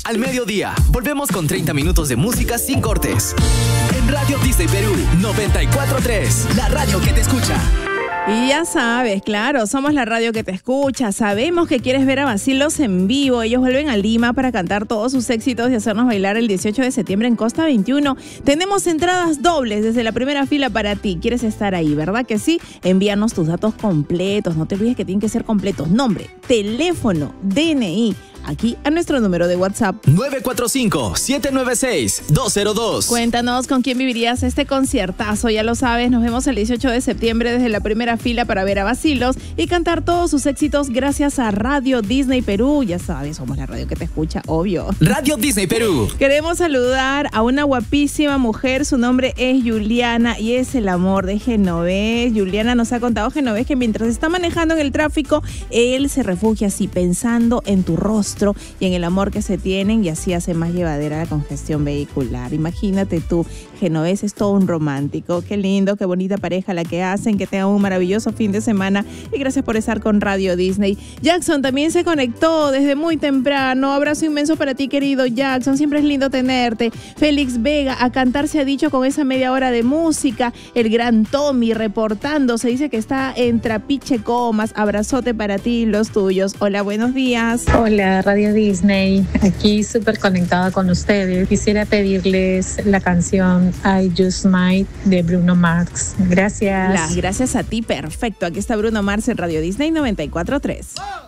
al mediodía. Volvemos con 30 minutos de música sin cortes. En Radio Disney Perú 94.3, la radio que te escucha. Y ya sabes, claro, somos la radio que te escucha. Sabemos que quieres ver a Vacilos en vivo. Ellos vuelven a Lima para cantar todos sus éxitos y hacernos bailar el 18 de septiembre en Costa 21. Tenemos entradas dobles desde la primera fila para ti. ¿Quieres estar ahí, verdad que sí? Envíanos tus datos completos. No te olvides que tienen que ser completos. Nombre, teléfono, DNI. Aquí a nuestro número de WhatsApp 945-796-202. Cuéntanos con quién vivirías este conciertazo. Ya lo sabes, nos vemos el 18 de septiembre desde la primera fila para ver a Vacilos y cantar todos sus éxitos gracias a Radio Disney Perú. Ya sabes, somos la radio que te escucha, obvio. Radio Disney Perú. Queremos saludar a una guapísima mujer. Su nombre es Juliana y es el amor de Genovés. Juliana nos ha contado, Genovés, que mientras está manejando en el tráfico, él se refugia así pensando en tu rostro y en el amor que se tienen, y así hace más llevadera la congestión vehicular. Imagínate tú, Genovés es todo un romántico. Qué lindo, qué bonita pareja la que hacen. Que tengan un maravilloso fin de semana y gracias por estar con Radio Disney. Jackson también se conectó desde muy temprano. Abrazo inmenso para ti, querido Jackson. Siempre es lindo tenerte. Félix Vega, a cantar se ha dicho con esa media hora de música. El gran Tommy reportando. Se dice que está en Trapiche Comas. Abrazote para ti y los tuyos. Hola, buenos días. Hola, Radio Disney, aquí súper conectada con ustedes. Quisiera pedirles la canción I Just Might de Bruno Mars. Gracias. Gracias a ti, perfecto. Aquí está Bruno Mars en Radio Disney 94.3.